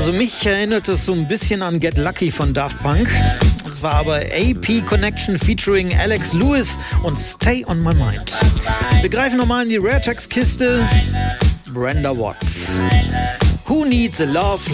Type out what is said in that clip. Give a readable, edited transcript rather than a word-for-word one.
Also mich erinnert es so ein bisschen an Get Lucky von Daft Punk. Das war aber AP Connection featuring Alex Lewis und Stay on My Mind. Wir greifen nochmal in die Rare Text Kiste. Brenda Watts. Who needs a love